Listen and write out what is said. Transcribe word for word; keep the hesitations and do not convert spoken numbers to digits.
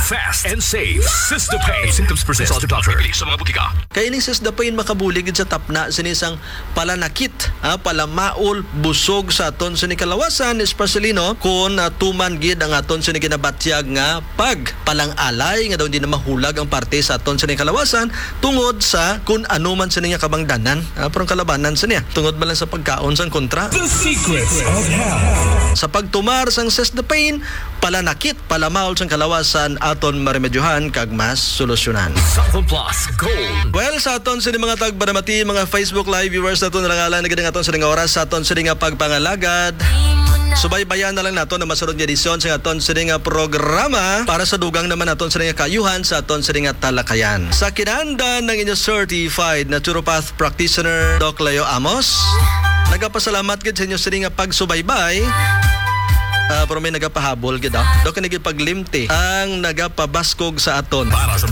fast and safe. Sistapain. Symptoms persist. Consult your doctor. Sa mga butika. Kaya ni Sistapain makabulig sa tapna sinisang palanakit, ah, palamaol, busog sa aton sa kalawasan, especially no, kung uh, tuman gid ang aton sa ginabatyag nga pag palang alay nga daw hindi na mahulag ang parte sa aton sa kalawasan tungod sa kung ano man sa niya kabangdanan, ah, parang kalabanan sa niya. Tungod ba lang sa pagkaon sang kontra. The secrets of health. Sa pagtumar sang Sistapain, palanakit, palamaol sang kalawasan aton maremedyohan kag mas solusyonan. Southern Plus Gold. Well, sa aton sa mga tagbanamati, mga Facebook Live viewers naton nalangalan na gid aton sa nga oras sa aton sa nga pagpangalagad. Subaybayan na lang nato na masunod nga edisyon sa aton sa nga programa para sa dugang naman aton sa nga kayuhan sa aton sa nga talakayan. Sa kinahanglan ng inyo certified naturopath practitioner Doc Leo Amos, nagapasalamat gid sa inyo sa nga pagsubaybay. Uh, pero may nagapahabol gid ah. Doc nagipaglimti ang nagapabaskog sa aton. Para sa